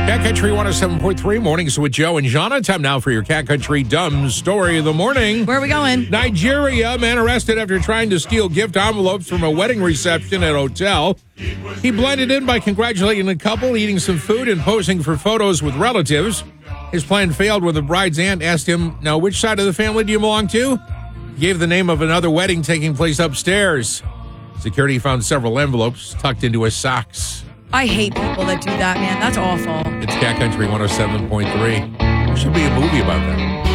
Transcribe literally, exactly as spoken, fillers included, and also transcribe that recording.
Cat Country one oh seven point three, mornings with Joe and Jana. Time now for your Cat Country Dumb Story of the Morning. Where are we going? Nigeria, man arrested after trying to steal gift envelopes from a wedding reception at a hotel. He blended in by congratulating the couple, eating some food, and posing for photos with relatives. His plan failed when the bride's aunt asked him, now, which side of the family do you belong to? He gave the name of another wedding taking place upstairs. Security found several envelopes tucked into his socks. I hate people that do that, man. That's awful. It's Cat Country one oh seven point three. There should be a movie about that.